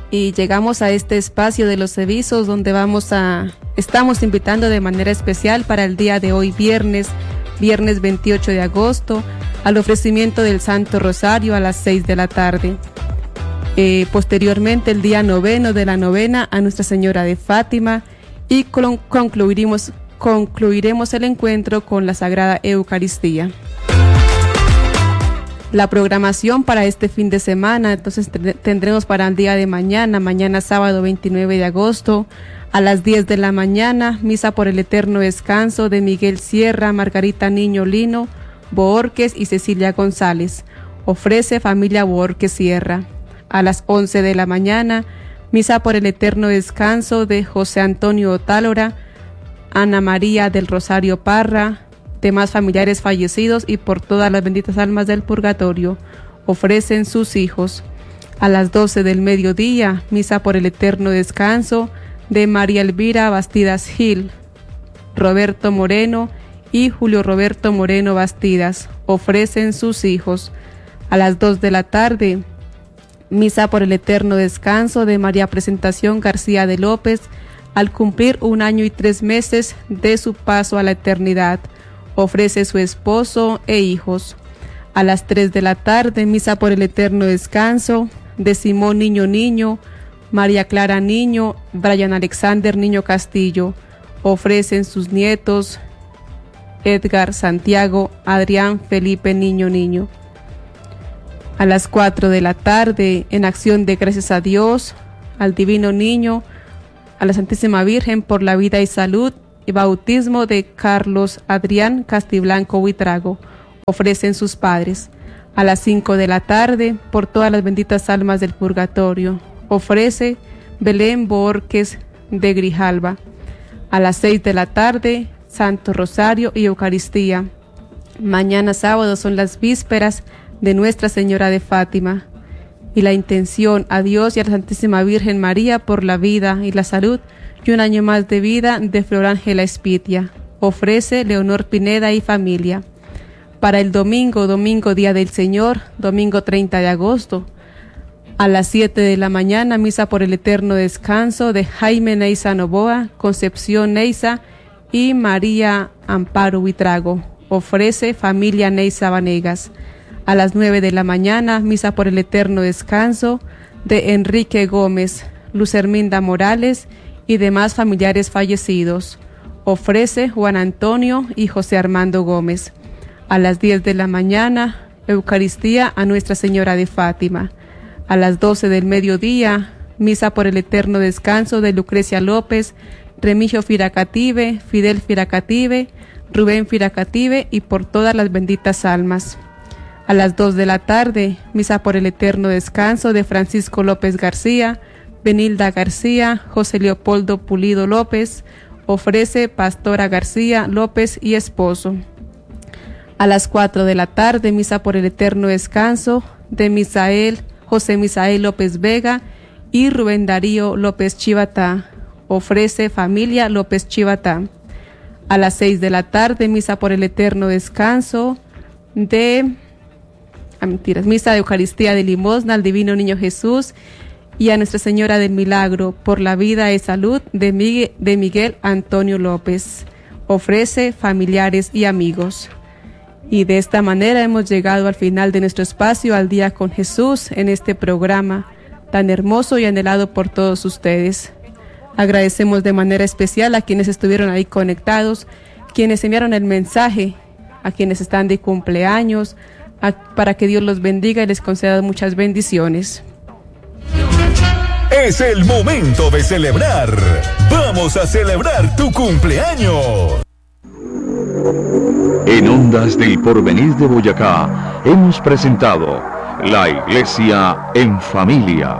y llegamos a este espacio de los servicios donde estamos invitando de manera especial para el día de hoy, viernes 28 de agosto, al ofrecimiento del Santo Rosario a las 6 de la tarde. Posteriormente, el día noveno de la novena a Nuestra Señora de Fátima, y concluiremos el encuentro con la Sagrada Eucaristía. La programación para este fin de semana, entonces tendremos para el día de mañana sábado 29 de agosto, a las 10 de la mañana, misa por el eterno descanso de Miguel Sierra, Margarita Niño Lino, Boorques y Cecilia González. Ofrece familia Boorques Sierra. A las 11 de la mañana, misa por el eterno descanso de José Antonio Otálora, Ana María del Rosario Parra, demás familiares fallecidos y por todas las benditas almas del purgatorio. Ofrecen sus hijos. A las 12 del mediodía, misa por el eterno descanso de María Elvira Bastidas Gil, Roberto Moreno y Julio Roberto Moreno Bastidas. Ofrecen sus hijos. A las 2 de la tarde, misa por el eterno descanso de María Presentación García de López, al cumplir 1 año y 3 meses de su paso a la eternidad. Ofrece su esposo e hijos. A las 3 de la tarde, misa por el eterno descanso de Simón Niño, María Clara Niño, Brian Alexander Niño Castillo. Ofrecen sus nietos Edgar, Santiago, Adrián, Felipe Niño. A las 4 de la tarde, en acción de gracias a Dios, al Divino Niño, a la Santísima Virgen por la vida y salud y bautismo de Carlos Adrián Castiblanco Huitrago. Ofrecen sus padres. A las 5 de la tarde, por todas las benditas almas del purgatorio. Ofrece Belén Boorques de Grijalba. A las 6 de la tarde, Santo Rosario y Eucaristía. Mañana sábado son las vísperas de Nuestra Señora de Fátima, y la intención a Dios y a la Santísima Virgen María por la vida y la salud y 1 año más de vida de Flor Ángela Espitia. Ofrece Leonor Pineda y familia. Para el domingo Día del Señor, domingo 30 de agosto, a las 7 de la mañana, misa por el eterno descanso de Jaime Neiza Novoa, Concepción Neiza y María Amparo Huitrago. Ofrece familia Neiza Vanegas. A las 9 de la mañana, misa por el eterno descanso de Enrique Gómez, Luz Herminda Morales y demás familiares fallecidos. Ofrece Juan Antonio y José Armando Gómez. A las 10 de la mañana, Eucaristía a Nuestra Señora de Fátima. A las 12 del mediodía, misa por el eterno descanso de Lucrecia López, Remigio Firacative, Fidel Firacative, Rubén Firacative y por todas las benditas almas. A las 2 de la tarde, misa por el eterno descanso de Francisco López García, Benilda García, José Leopoldo Pulido López. Ofrece Pastora García López y esposo. A las 4 de la tarde, misa por el eterno descanso de José Misael López Vega y Rubén Darío López Chivatá. Ofrece familia López Chivatá. A las 6 de la tarde, misa por el eterno descanso misa de Eucaristía de limosna al Divino Niño Jesús y a Nuestra Señora del Milagro por la vida y salud de Miguel Antonio López. Ofrece familiares y amigos. Y de esta manera hemos llegado al final de nuestro espacio Al Día con Jesús en este programa tan hermoso y anhelado por todos ustedes. Agradecemos de manera especial a quienes estuvieron ahí conectados, quienes enviaron el mensaje, a quienes están de cumpleaños, para que Dios los bendiga y les conceda muchas bendiciones. Es el momento de celebrar. Vamos a celebrar tu cumpleaños. En Ondas del Porvenir de Boyacá hemos presentado La Iglesia en Familia.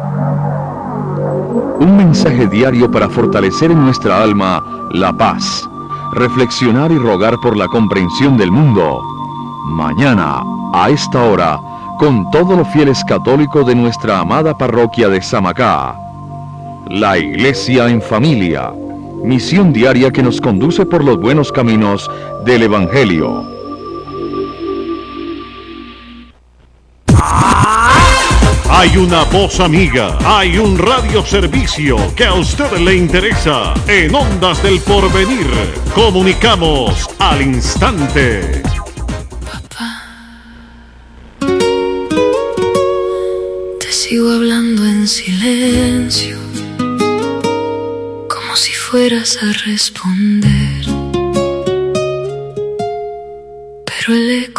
Un mensaje diario para fortalecer en nuestra alma la paz, reflexionar y rogar por la comprensión del mundo. Mañana, a esta hora, con todos los fieles católicos de nuestra amada parroquia de Samacá. La Iglesia en Familia, misión diaria que nos conduce por los buenos caminos del Evangelio. Hay una voz amiga, hay un radioservicio que a usted le interesa. En Ondas del Porvenir, comunicamos al instante. Papá, te sigo hablando en silencio, como si fueras a responder, pero el eco